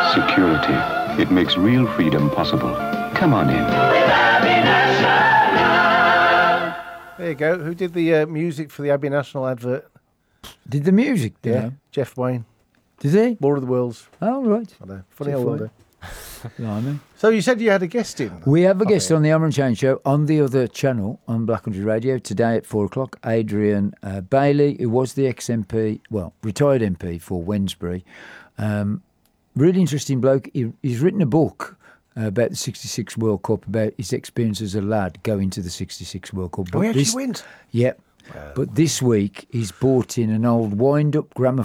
security. It makes real freedom possible. Come on in. There you go. Who did the music for the Abbey National advert? Did the music? Yeah, Jeff Wayne. Did he? War of the Worlds. Oh, right. I know. Funny Jeff how well Wayne. done. Blimey. So you said you had a guest in. We have a guest on the Armour and Chain Show on the other channel on Black Country Radio today at 4 o'clock. Adrian Bailey, who was the ex-MP, well, retired MP for Wednesbury. Really interesting bloke. He's written a book about the 66 World Cup, about his experience as a lad going to the 66 World Cup. Oh, he actually went? Yep. But this week he's bought in an old wind-up gramophone